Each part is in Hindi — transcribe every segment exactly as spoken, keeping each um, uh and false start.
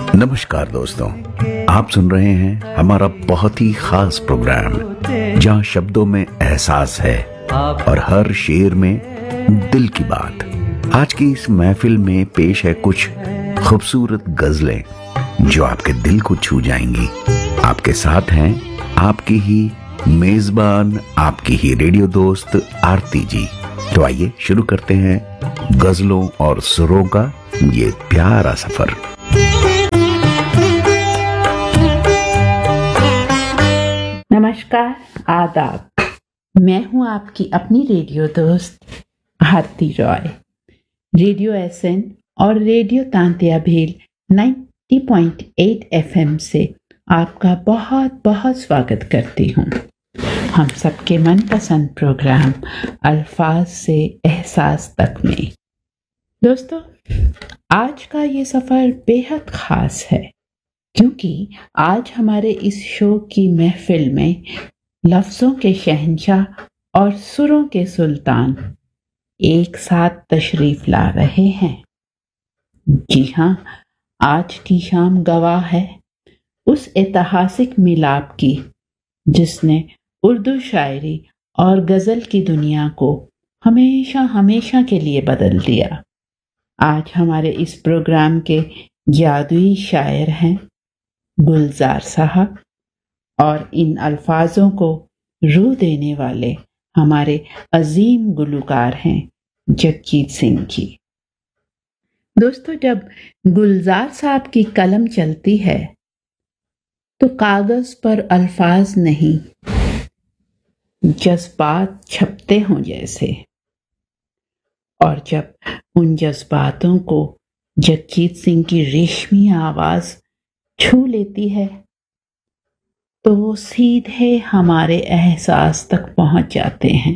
नमस्कार दोस्तों, आप सुन रहे हैं हमारा बहुत ही खास प्रोग्राम जहां शब्दों में एहसास है और हर शेर में दिल की बात। आज की इस महफिल में पेश है कुछ खूबसूरत गजलें जो आपके दिल को छू जाएंगी। आपके साथ हैं आपकी ही मेजबान, आपकी ही रेडियो दोस्त आरती जी। तो आइए शुरू करते हैं गजलों और सुरों का ये प्यारा सफर। नमस्कार, आदाब। मैं हूं आपकी अपनी रेडियो दोस्त आरती रॉय। रेडियो एसएन और रेडियो तांत्या भील नब्बे पॉइंट आठ एफएम से आपका बहुत बहुत स्वागत करती हूं। हम सबके मनपसंद प्रोग्राम अल्फाज से एहसास तक में। दोस्तों, आज का ये सफर बेहद खास है क्योंकि आज हमारे इस शो की महफिल में लफ्जों के शहंशाह और सुरों के सुल्तान एक साथ तशरीफ ला रहे हैं। जी हाँ, आज की शाम गवाह है उस ऐतिहासिक मिलाप की जिसने उर्दू शायरी और गजल की दुनिया को हमेशा हमेशा के लिए बदल दिया। आज हमारे इस प्रोग्राम के जादुई शायर हैं गुलजार साहब और इन अल्फाजों को रूह देने वाले हमारे अजीम गुलकार हैं जगजीत सिंह जी। दोस्तों, जब गुलजार साहब की कलम चलती है तो कागज पर अल्फाज नहीं, जज्बात छपते हों जैसे। और जब उन जज्बातों को जगजीत सिंह की रेशमी आवाज छू लेती है तो वो सीधे हमारे एहसास तक पहुंच जाते हैं।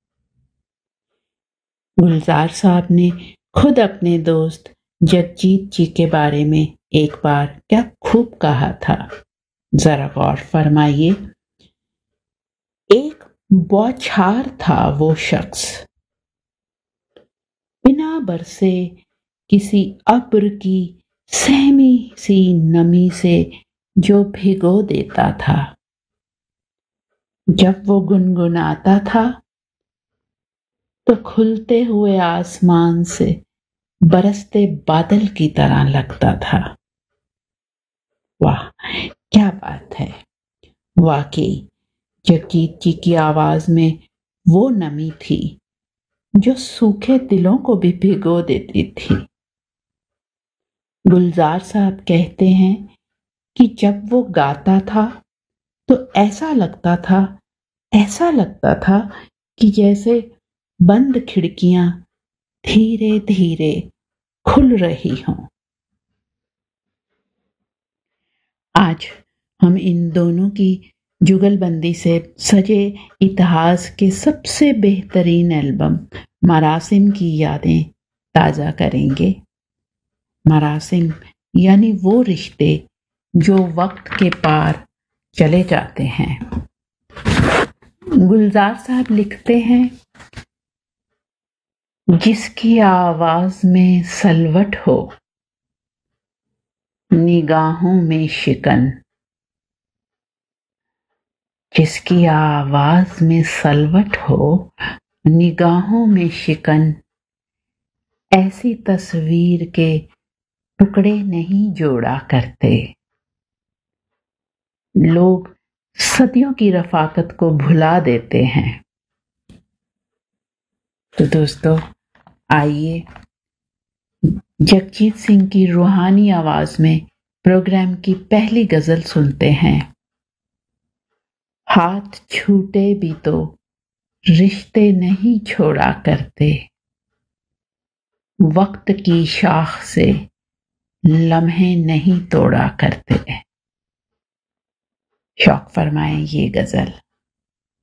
गुलजार साहब ने खुद अपने दोस्त जगजीत जी के बारे में एक बार क्या खूब कहा था, जरा गौर फरमाइए। एक बौछार था वो शख्स, बिना बरसे किसी अब्र की सहमी सी नमी से जो भिगो देता था। जब वो गुनगुनाता था तो खुलते हुए आसमान से बरसते बादल की तरह लगता था। वाह, क्या बात है। वाकई जगजीत जी की आवाज में वो नमी थी जो सूखे दिलों को भी भिगो देती थी। गुलजार साहब कहते हैं कि जब वो गाता था तो ऐसा लगता था ऐसा लगता था कि जैसे बंद खिड़कियां धीरे धीरे खुल रही हों। आज हम इन दोनों की जुगलबंदी से सजे इतिहास के सबसे बेहतरीन एल्बम मरासिम की यादें ताज़ा करेंगे। मरासिम यानी वो रिश्ते जो वक्त के पार चले जाते हैं। गुलजार साहब लिखते हैं, जिसकी आवाज में सलवट हो निगाहों में शिकन, जिसकी आवाज में सलवट हो निगाहों में शिकन, ऐसी तस्वीर के टुकड़े नहीं जोड़ा करते। लोग सदियों की रफाकत को भुला देते हैं। तो दोस्तों, आइए जगजीत सिंह की रूहानी आवाज में प्रोग्राम की पहली गजल सुनते हैं। हाथ छूटे भी तो रिश्ते नहीं छोड़ा करते, वक्त की शाख से लम्हे नहीं तोड़ा करते। शौक फरमाएं ये गजल।